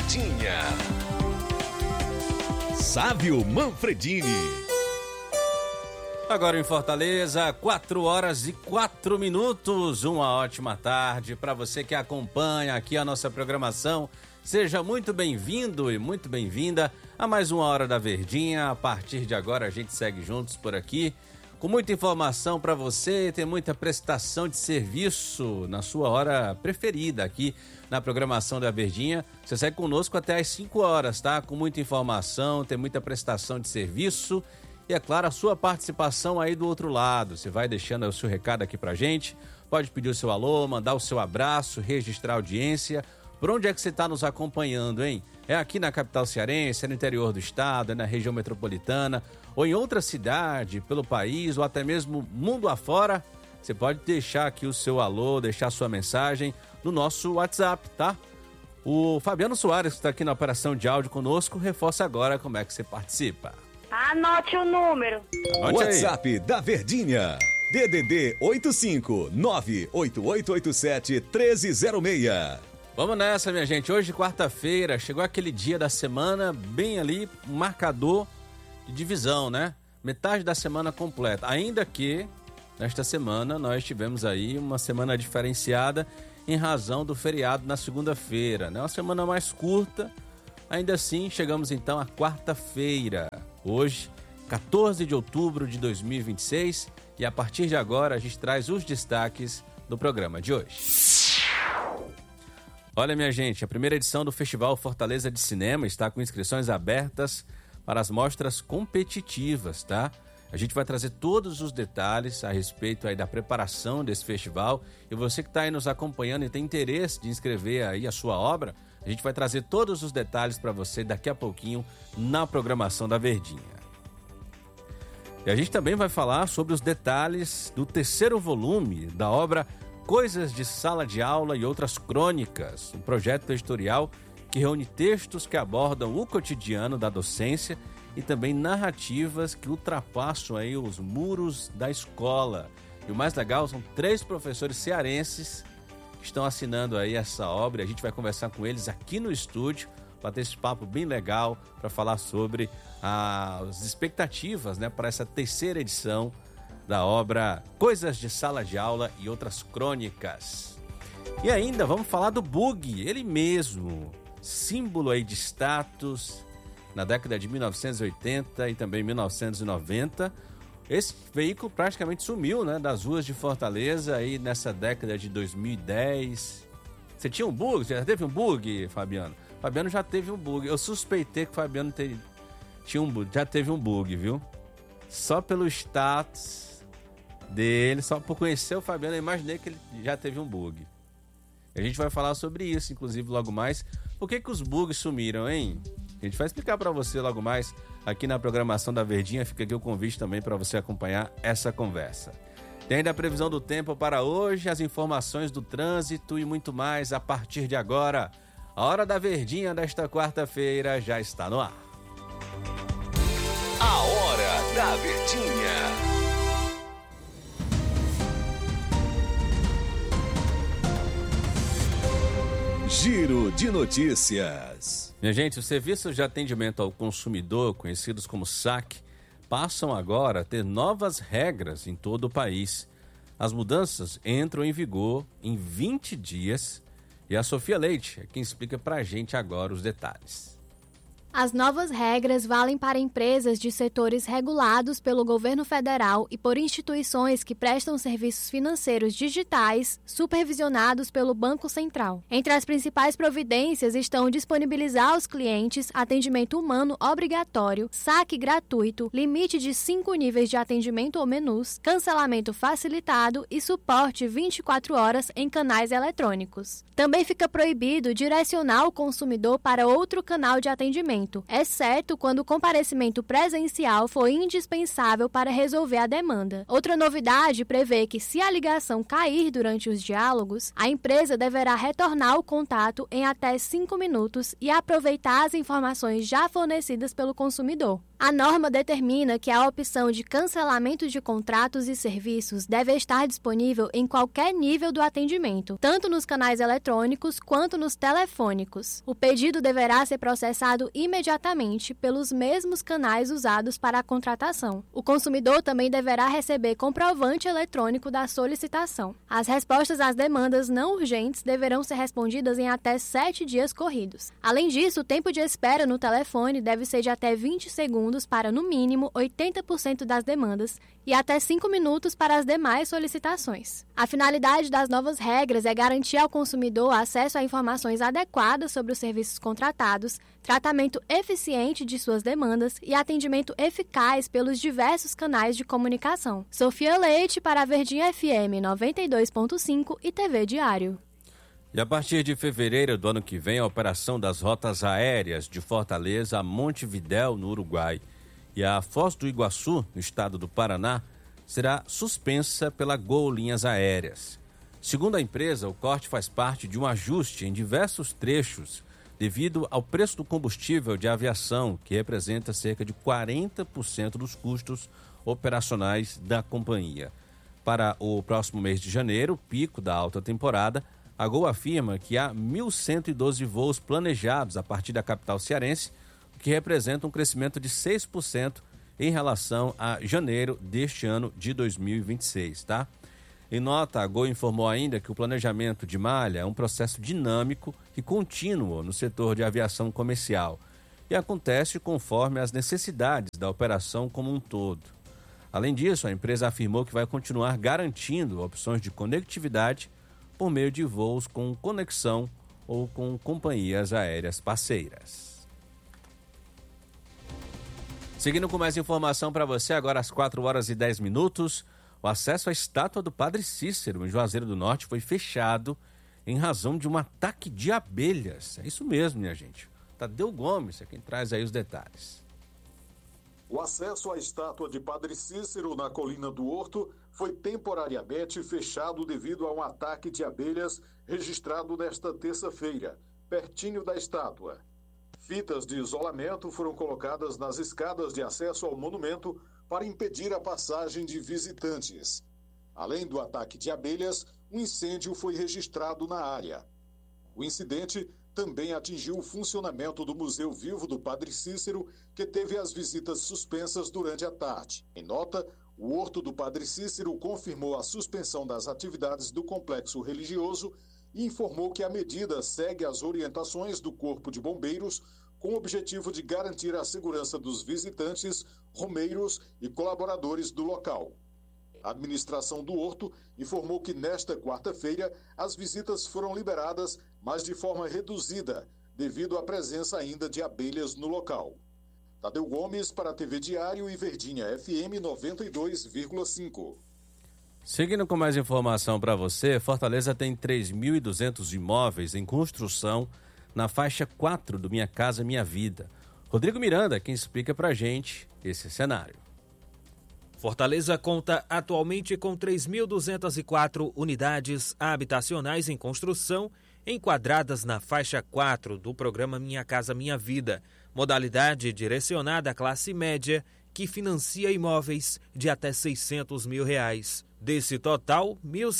Verdinha. Sávio Manfredini. Agora em Fortaleza, 4h04. Uma ótima tarde para você que acompanha aqui a nossa programação. Seja muito bem-vindo e muito bem-vinda a mais uma Hora da Verdinha. A partir de agora a gente segue juntos por aqui, com muita informação para você, tem muita prestação de serviço na sua hora preferida aqui na programação da Verdinha. Você segue conosco até às 5 horas, tá? Com muita informação, tem muita prestação de serviço. E, é claro, a sua participação aí do outro lado. Você vai deixando o seu recado aqui pra gente, pode pedir o seu alô, mandar o seu abraço, registrar a audiência. Por onde é que você está nos acompanhando, hein? É aqui na capital cearense, é no interior do estado, é na região metropolitana, ou em outra cidade, pelo país, ou até mesmo mundo afora? Você pode deixar aqui o seu alô, deixar a sua mensagem no nosso WhatsApp, tá? O Fabiano Soares, que está aqui na operação de áudio conosco, reforça agora como é que você participa. Anote o número. Anote WhatsApp aí. Da Verdinha. DDD 85-98887-1306. Vamos nessa, minha gente. Hoje, quarta-feira, chegou aquele dia da semana, bem ali, um marcador de divisão, né? Metade da semana completa. Ainda que, nesta semana, nós tivemos aí uma semana diferenciada em razão do feriado na segunda-feira, né? Uma semana mais curta. Ainda assim, chegamos então à quarta-feira. Hoje, 14 de outubro de 2026, e a partir de agora a gente traz os destaques do programa de hoje. Olha, minha gente, a primeira edição do Festival Fortaleza de Cinema está com inscrições abertas para as mostras competitivas, tá? A gente vai trazer todos os detalhes a respeito aí da preparação desse festival, e você que está aí nos acompanhando e tem interesse de inscrever aí a sua obra, a gente vai trazer todos os detalhes para você daqui a pouquinho na programação da Verdinha. E a gente também vai falar sobre os detalhes do terceiro volume da obra Coisas de Sala de Aula e Outras Crônicas, um projeto editorial que reúne textos que abordam o cotidiano da docência e também narrativas que ultrapassam aí os muros da escola. E o mais legal, são 3 professores cearenses que estão assinando aí essa obra. A gente vai conversar com eles aqui no estúdio, bater esse papo bem legal para falar sobre as expectativas, né, para essa terceira edição da obra Coisas de Sala de Aula e Outras Crônicas. E ainda vamos falar do bug, ele mesmo, símbolo aí de status na década de 1980 e também 1990. Esse veículo praticamente sumiu, né, das ruas de Fortaleza aí nessa década de 2010. Você tinha um bug? Você já teve um bug, Fabiano? Fabiano já teve um bug. Eu suspeitei que o Fabiano tinha um bug. Já teve um bug, viu? Só pelo status dele, só por conhecer o Fabiano, eu imaginei que ele já teve um bug. A gente vai falar sobre isso, inclusive, logo mais. Por que os bugs sumiram, hein? A gente vai explicar para você logo mais aqui na programação da Verdinha. Fica aqui o convite também para você acompanhar essa conversa. Tem ainda a previsão do tempo para hoje, as informações do trânsito e muito mais a partir de agora. A Hora da Verdinha desta quarta-feira já está no ar. A Hora da Verdinha. Giro de notícias. Minha gente, os serviços de atendimento ao consumidor, conhecidos como SAC, passam agora a ter novas regras em todo o país. As mudanças entram em vigor em 20 dias e a Sofia Leite é quem explica pra gente agora os detalhes. As novas regras valem para empresas de setores regulados pelo governo federal e por instituições que prestam serviços financeiros digitais supervisionados pelo Banco Central. Entre as principais providências estão disponibilizar aos clientes atendimento humano obrigatório, saque gratuito, limite de 5 níveis de atendimento ou menus, cancelamento facilitado e suporte 24 horas em canais eletrônicos. Também fica proibido direcionar o consumidor para outro canal de atendimento, exceto quando o comparecimento presencial for indispensável para resolver a demanda. Outra novidade prevê que, se a ligação cair durante os diálogos, a empresa deverá retornar o contato em até 5 minutos e aproveitar as informações já fornecidas pelo consumidor. A norma determina que a opção de cancelamento de contratos e serviços deve estar disponível em qualquer nível do atendimento, tanto nos canais eletrônicos quanto nos telefônicos. O pedido deverá ser processado imediatamente pelos mesmos canais usados para a contratação. O consumidor também deverá receber comprovante eletrônico da solicitação. As respostas às demandas não urgentes deverão ser respondidas em até 7 dias corridos. Além disso, o tempo de espera no telefone deve ser de até 20 segundos para, no mínimo, 80% das demandas e até 5 minutos para as demais solicitações. A finalidade das novas regras é garantir ao consumidor acesso a informações adequadas sobre os serviços contratados, tratamento eficiente de suas demandas e atendimento eficaz pelos diversos canais de comunicação. Sofia Leite para a Verdinha FM 92.5 e TV Diário. E a partir de fevereiro do ano que vem, a operação das rotas aéreas de Fortaleza a Montevidéu, no Uruguai, e a Foz do Iguaçu, no estado do Paraná, será suspensa pela Gol Linhas Aéreas. Segundo a empresa, o corte faz parte de um ajuste em diversos trechos devido ao preço do combustível de aviação, que representa cerca de 40% dos custos operacionais da companhia. Para o próximo mês de janeiro, pico da alta temporada, a Gol afirma que há 1.112 voos planejados a partir da capital cearense, o que representa um crescimento de 6% em relação a janeiro deste ano de 2026, tá? Em nota, a Gol informou ainda que o planejamento de malha é um processo dinâmico e contínuo no setor de aviação comercial e acontece conforme as necessidades da operação como um todo. Além disso, a empresa afirmou que vai continuar garantindo opções de conectividade por meio de voos com conexão ou com companhias aéreas parceiras. Seguindo com mais informação para você, agora às 4h10, o acesso à estátua do Padre Cícero, em Juazeiro do Norte, foi fechado em razão de um ataque de abelhas. É isso mesmo, minha gente. Tadeu Gomes é quem traz aí os detalhes. O acesso à estátua de Padre Cícero na Colina do Horto foi temporariamente fechado devido a um ataque de abelhas registrado nesta terça-feira, pertinho da estátua. Fitas de isolamento foram colocadas nas escadas de acesso ao monumento para impedir a passagem de visitantes. Além do ataque de abelhas, um incêndio foi registrado na área. O incidente também atingiu o funcionamento do Museu Vivo do Padre Cícero, que teve as visitas suspensas durante a tarde. Em nota, o Horto do Padre Cícero confirmou a suspensão das atividades do complexo religioso e informou que a medida segue as orientações do Corpo de Bombeiros com o objetivo de garantir a segurança dos visitantes, romeiros e colaboradores do local. A administração do Horto informou que nesta quarta-feira as visitas foram liberadas, mas de forma reduzida, devido à presença ainda de abelhas no local. Tadeu Gomes para a TV Diário e Verdinha FM 92,5. Seguindo com mais informação para você, Fortaleza tem 3.200 imóveis em construção na faixa 4 do Minha Casa Minha Vida. Rodrigo Miranda, quem explica para a gente esse cenário. Fortaleza conta atualmente com 3.204 unidades habitacionais em construção, enquadradas na faixa 4 do programa Minha Casa Minha Vida, modalidade direcionada à classe média que financia imóveis de até R$600 mil. Desse total,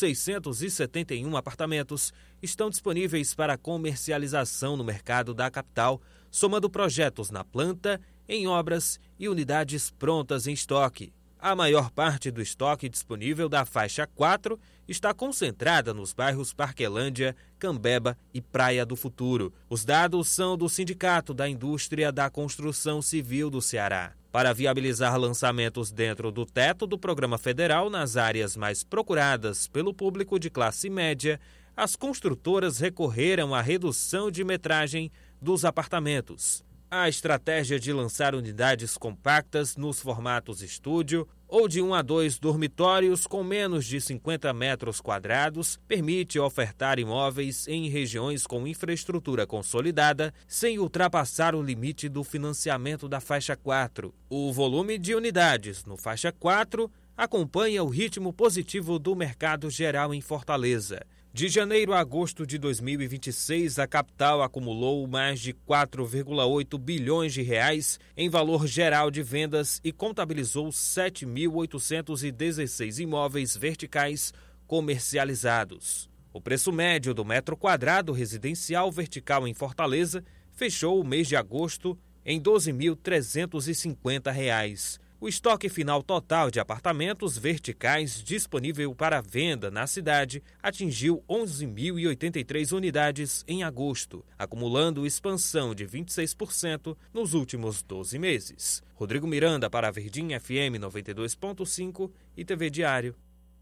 1.671 apartamentos estão disponíveis para comercialização no mercado da capital, somando projetos na planta, em obras e unidades prontas em estoque. A maior parte do estoque disponível da faixa 4 está concentrada nos bairros Parquelândia, Cambeba e Praia do Futuro. Os dados são do Sindicato da Indústria da Construção Civil do Ceará. Para viabilizar lançamentos dentro do teto do programa federal nas áreas mais procuradas pelo público de classe média, as construtoras recorreram à redução de metragem dos apartamentos. A estratégia de lançar unidades compactas nos formatos estúdio ou de 1 a 2 dormitórios com menos de 50 metros quadrados permite ofertar imóveis em regiões com infraestrutura consolidada sem ultrapassar o limite do financiamento da faixa 4. O volume de unidades no faixa 4 acompanha o ritmo positivo do mercado geral em Fortaleza. De janeiro a agosto de 2026, a capital acumulou mais de 4,8 bilhões de reais em valor geral de vendas e contabilizou 7.816 imóveis verticais comercializados. O preço médio do metro quadrado residencial vertical em Fortaleza fechou o mês de agosto em R$ 12.350. O estoque final total de apartamentos verticais disponível para venda na cidade atingiu 11.083 unidades em agosto, acumulando expansão de 26% nos últimos 12 meses. Rodrigo Miranda para a Verdinha FM 92.5 e TV Diário.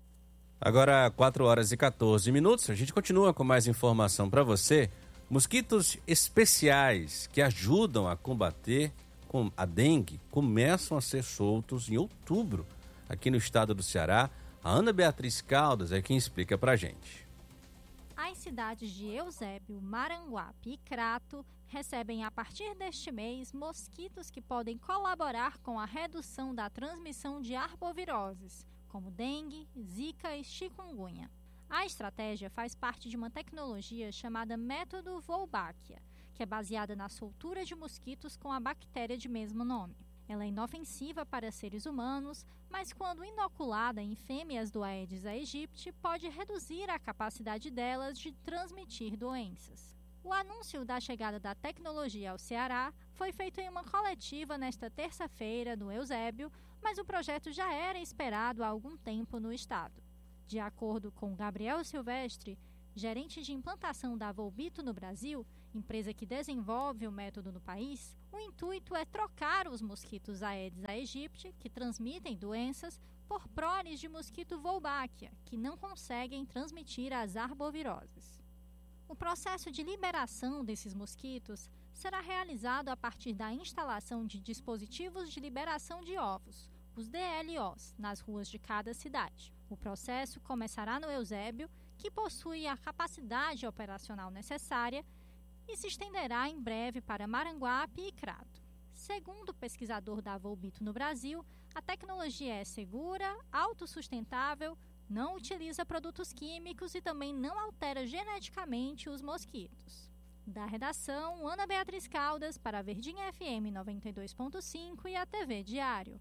Agora, 4h14. A gente continua com mais informação para você. Mosquitos especiais que ajudam a combater a dengue começam a ser soltos em outubro aqui no estado do Ceará. A Ana Beatriz Caldas é quem explica pra gente. As cidades de Eusébio, Maranguape e Crato recebem a partir deste mês mosquitos que podem colaborar com a redução da transmissão de arboviroses, como dengue, zika e chikungunya. A estratégia faz parte de uma tecnologia chamada método Wolbachia, que é baseada na soltura de mosquitos com a bactéria de mesmo nome. Ela é inofensiva para seres humanos, mas quando inoculada em fêmeas do Aedes aegypti, pode reduzir a capacidade delas de transmitir doenças. O anúncio da chegada da tecnologia ao Ceará foi feito em uma coletiva nesta terça-feira no Eusébio, mas o projeto já era esperado há algum tempo no estado. De acordo com Gabriel Silvestre, gerente de implantação da Volbito no Brasil, empresa que desenvolve o método no país, o intuito é trocar os mosquitos Aedes aegypti, que transmitem doenças, por proles de mosquito Wolbachia, que não conseguem transmitir as arboviroses. O processo de liberação desses mosquitos será realizado a partir da instalação de dispositivos de liberação de ovos, os DLOs, nas ruas de cada cidade. O processo começará no Eusébio, que possui a capacidade operacional necessária, e se estenderá em breve para Maranguape e Crato. Segundo o pesquisador da Volbito no Brasil, a tecnologia é segura, autossustentável, não utiliza produtos químicos e também não altera geneticamente os mosquitos. Da redação, Ana Beatriz Caldas para a Verdinha FM 92.5 e a TV Diário.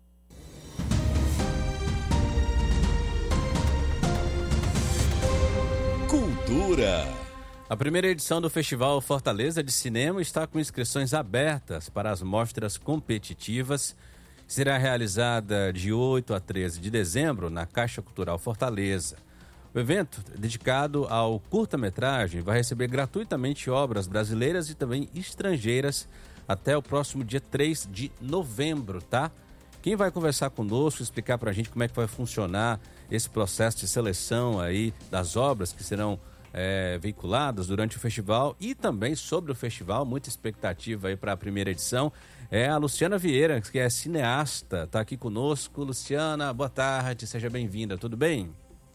Cultura. A primeira edição do Festival Fortaleza de Cinema está com inscrições abertas para as mostras competitivas. Será realizada de 8 a 13 de dezembro na Caixa Cultural Fortaleza. O evento, dedicado ao curta-metragem, vai receber gratuitamente obras brasileiras e também estrangeiras até o próximo dia 3 de novembro, tá? Quem vai conversar conosco, explicar pra gente como é que vai funcionar esse processo de seleção aí das obras que serão veiculadas durante o festival e também sobre o festival, muita expectativa aí para a primeira edição, é a Luciana Vieira, que é cineasta, está aqui conosco. Luciana, boa tarde, seja bem-vinda, tudo bem?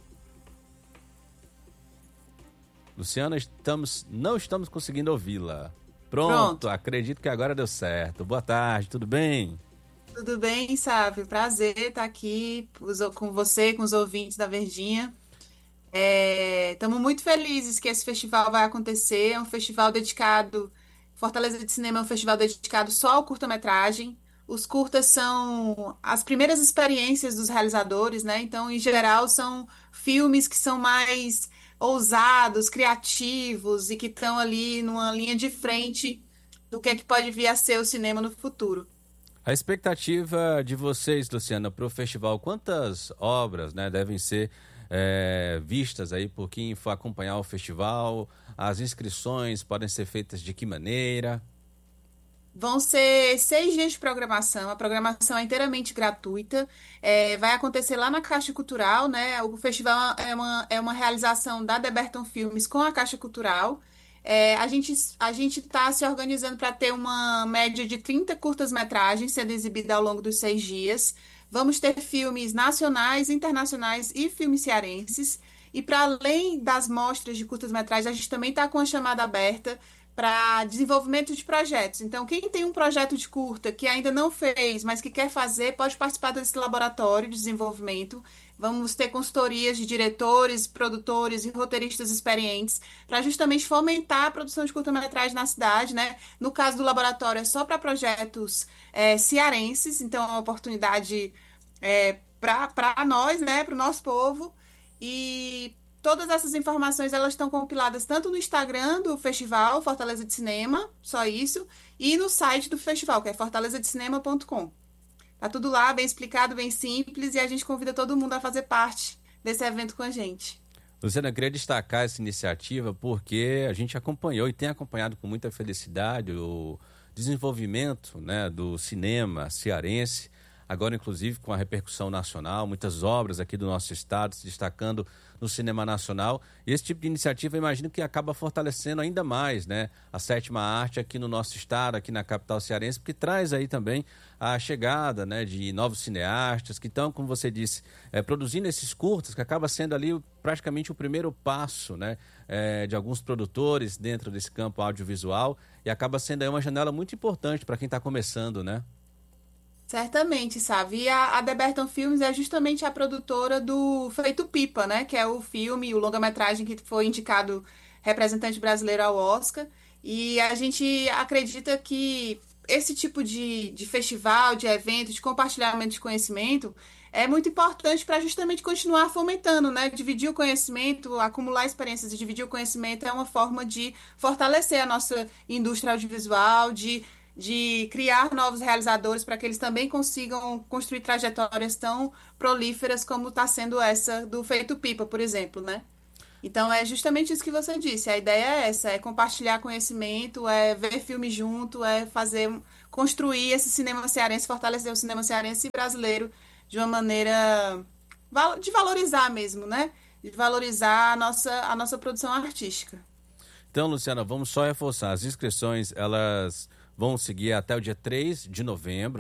Luciana, não estamos conseguindo ouvi-la. Pronto, acredito que agora deu certo. Boa tarde, tudo bem? Tudo bem, Sávio? Prazer estar aqui com você, com os ouvintes da Verdinha. Estamos muito felizes que esse festival vai acontecer. É um festival dedicado, Fortaleza de Cinema é um festival dedicado só ao curta-metragem. Os curtas são as primeiras experiências dos realizadores, né? Então, em geral, são filmes que são mais ousados, criativos e que estão ali numa linha de frente do que pode vir a ser o cinema no futuro. A expectativa de vocês, Luciana, para o festival, quantas obras, né, devem ser vistas aí por quem for acompanhar o festival? As inscrições podem ser feitas de que maneira? Vão ser 6 dias de programação. A programação é inteiramente gratuita. Vai acontecer lá na Caixa Cultural, né? O festival é uma realização da Deberton Filmes com a Caixa Cultural. A gente está se organizando para ter uma média de 30 curtas-metragens sendo exibidas ao longo dos 6 dias. Vamos ter filmes nacionais, internacionais e filmes cearenses. E para além das mostras de curtas-metragens, a gente também está com a chamada aberta para desenvolvimento de projetos. Então, quem tem um projeto de curta que ainda não fez, mas que quer fazer, pode participar desse laboratório de desenvolvimento. Vamos ter consultorias de diretores, produtores e roteiristas experientes para justamente fomentar a produção de curta-metragem na cidade, né? No caso do laboratório, é só para projetos cearenses, então é uma oportunidade para nós, né? Para o nosso povo. E todas essas informações elas estão compiladas tanto no Instagram do festival, Fortaleza de Cinema, só isso, e no site do festival, que é fortalezadecinema.com. Tá tudo lá, bem explicado, bem simples, e a gente convida todo mundo a fazer parte desse evento com a gente. Luciana, eu queria destacar essa iniciativa porque a gente acompanhou e tem acompanhado com muita felicidade o desenvolvimento, né, do cinema cearense, agora inclusive com a repercussão nacional, muitas obras aqui do nosso estado se destacando no cinema nacional. E esse tipo de iniciativa, eu imagino que acaba fortalecendo ainda mais, né, a sétima arte aqui no nosso estado, aqui na capital cearense, porque traz aí também a chegada, né, de novos cineastas que estão, como você disse, produzindo esses curtas, que acaba sendo ali praticamente o primeiro passo, né, de alguns produtores dentro desse campo audiovisual, e acaba sendo aí uma janela muito importante para quem está começando, né? Certamente, sabe? E a Deberton Filmes é justamente a produtora do Feito Pipa, né? Que é o filme, o longa-metragem que foi indicado representante brasileiro ao Oscar. E a gente acredita que esse tipo de festival, de evento, de compartilhamento de conhecimento é muito importante para justamente continuar fomentando, né? Dividir o conhecimento, acumular experiências e dividir o conhecimento é uma forma de fortalecer a nossa indústria audiovisual, de criar novos realizadores para que eles também consigam construir trajetórias tão prolíferas como está sendo essa do Feito Pipa, por exemplo, né? Então, é justamente isso que você disse. A ideia é essa, é compartilhar conhecimento, é ver filme junto, construir esse cinema cearense, fortalecer o cinema cearense e brasileiro de uma maneira de valorizar mesmo, né? De valorizar a nossa produção artística. Então, Luciana, vamos só reforçar. As inscrições, elas vão seguir até o dia 3 de novembro.